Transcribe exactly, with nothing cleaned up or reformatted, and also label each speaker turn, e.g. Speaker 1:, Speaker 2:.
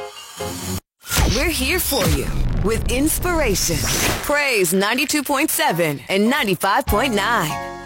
Speaker 1: We're here for you with inspiration. Praise ninety-two point seven and ninety-five point nine.